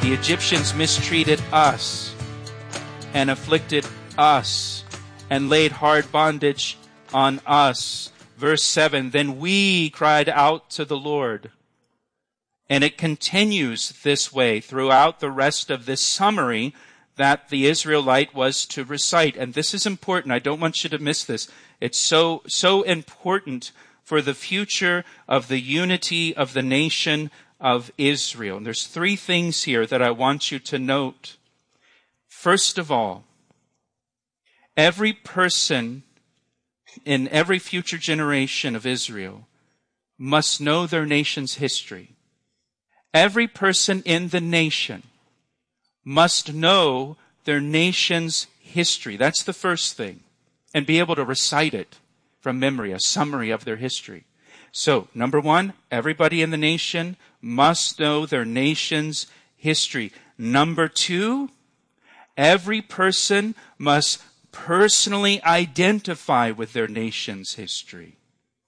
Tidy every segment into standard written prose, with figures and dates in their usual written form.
The Egyptians mistreated us and afflicted us and laid hard bondage on us. Verse 7, then we cried out to the Lord. And it continues this way throughout the rest of this summary that the Israelite was to recite. And this is important. I don't want you to miss this. It's so important for the future of the unity of the nation of Israel. And there's three things here that I want you to note. First of all, every person in every future generation of Israel must know their nation's history. Every person in the nation must know their nation's history. That's the first thing. And be able to recite it from memory, a summary of their history. So, number one, everybody in the nation must know their nation's history. Number two, every person must personally identify with their nation's history.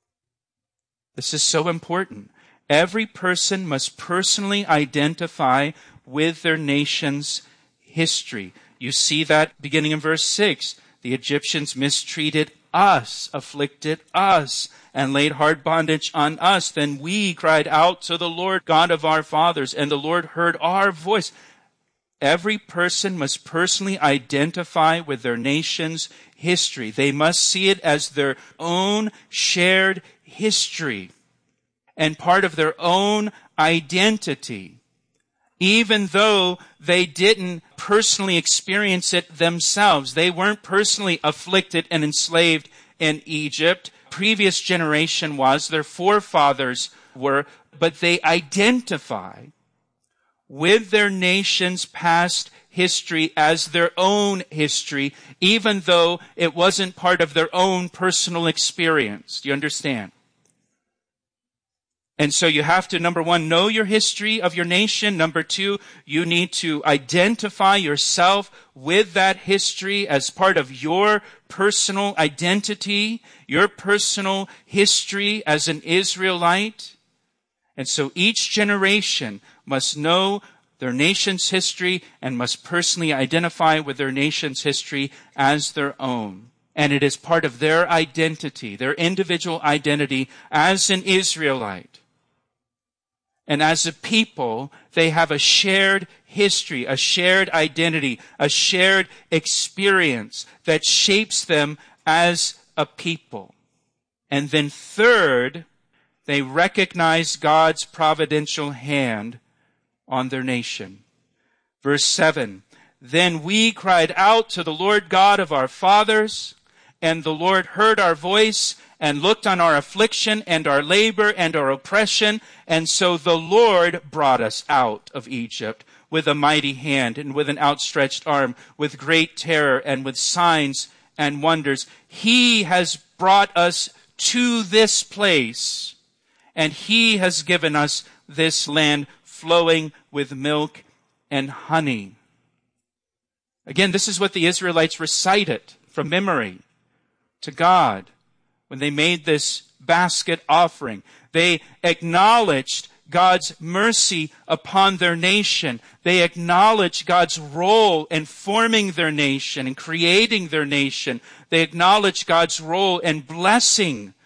This is so important. Every person must personally identify with their nation's history. You see that beginning in verse 6. The Egyptians mistreated us, afflicted us, and laid hard bondage on us. Then we cried out to the Lord God of our fathers, and the Lord heard our voice. Every person must personally identify with their nation's history. They must see it as their own shared history and part of their own identity, even though they didn't personally experience it themselves. They weren't personally afflicted and enslaved in Egypt. Previous generation was, their forefathers were, but they identify with their nation's past history as their own history, even though it wasn't part of their own personal experience. Do you understand? And so you have to, number one, know your history of your nation. Number two, you need to identify yourself with that history as part of your personal identity, your personal history as an Israelite. And so each generation must know their nation's history and must personally identify with their nation's history as their own. And it is part of their identity, their individual identity as an Israelite. And as a people, they have a shared history, a shared identity, a shared experience that shapes them as a people. And then third, they recognize God's providential hand on their nation. Verse 7, then we cried out to the Lord God of our fathers, and the Lord heard our voice and looked on our affliction and our labor and our oppression. And so the Lord brought us out of Egypt with a mighty hand and with an outstretched arm, with great terror and with signs and wonders. He has brought us to this place, and He has given us this land flowing with milk and honey. Again, this is what the Israelites recited from memory to God when they made this basket offering. They acknowledged God's mercy upon their nation. They acknowledged God's role in forming their nation and creating their nation. They acknowledged God's role in blessing